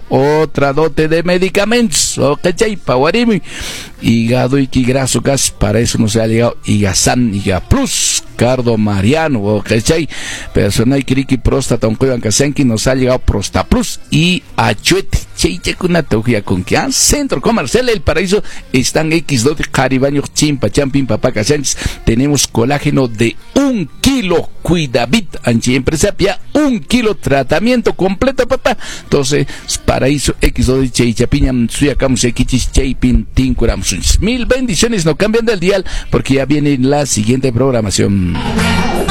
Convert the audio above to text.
otra dote de medicamentos, ¿cachai? Pawarimi, hígado y graso gas, para eso nos ha llegado Higasan, Higa Plus, Cardo Mariano, ¿cachai? Personal Kiriki Próstata, un cuidan Kasenki, nos ha llegado Prosta Plus y Achuete, Cheiche Kunataugia con que Centro Comercial El Paraíso, están X2 de Caribaño, Chimpa, Champín, Papá Casentis, tenemos colágeno de 1 kilo, Cuidavit, Anchi Empresa Pia, 1 kilo, tratamiento completo, papá. Entonces, Paraíso X2 de Cheichapiña, Suyacamos X, Cheipin, Tincuram. Mil bendiciones, no cambian del dial porque ya viene la siguiente programación.